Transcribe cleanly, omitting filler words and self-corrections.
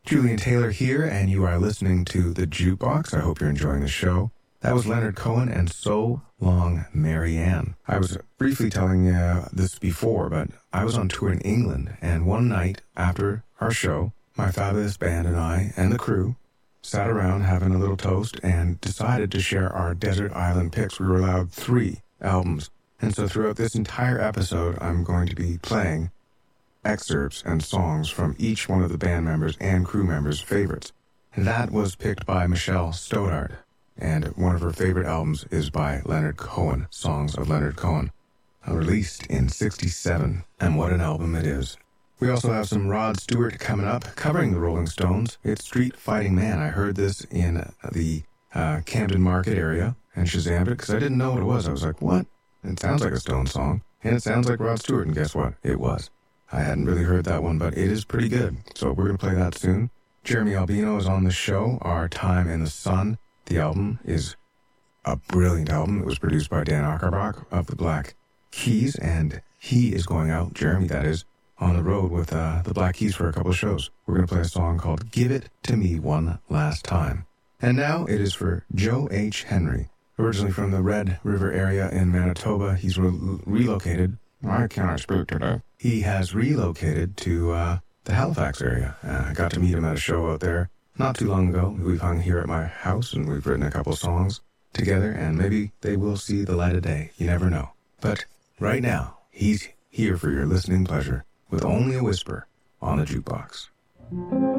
Julian Taylor here, and you are listening to The Jukebox. I hope you're enjoying the show. That was Leonard Cohen and So Long, Marianne. I was briefly telling you this before, but I was on tour in England, and one night after our show, my fabulous band and I and the crew sat around having a little toast and decided to share our desert island picks. We were allowed 3 albums. And so throughout this entire episode, I'm going to be playing excerpts and songs from each one of the band members and crew members' favorites. And that was picked by Michelle Stoddard, and one of her favorite albums is by Leonard Cohen, Songs of Leonard Cohen, released in '67, and what an album it is. We also have some Rod Stewart coming up, covering the Rolling Stones. It's Street Fighting Man. I heard this in the Camden Market area and Shazammed it because I didn't know what it was. I was like, what? It sounds like a Stones song, and it sounds like Rod Stewart, and guess what? It was. I hadn't really heard that one, but it is pretty good, so we're going to play that soon. Jeremy Albino is on the show, Our Time in the Sun. The album is a brilliant album. It was produced by Dan Auerbach of the Black Keys, and he is going out, Jeremy that is, on the road with the Black Keys for a couple of shows. We're going to play a song called Give It to Me One Last Time. And now it is for Joe H. Henry. Originally from the Red River area in Manitoba, he's relocated. Why can't I speak today? He has relocated to the Halifax area. I got to meet him at a show out there not too long ago. We've hung here at my house, and we've written a couple songs together, and maybe they will see the light of day. You never know. But right now, he's here for your listening pleasure with Only a Whisper on the Jukebox.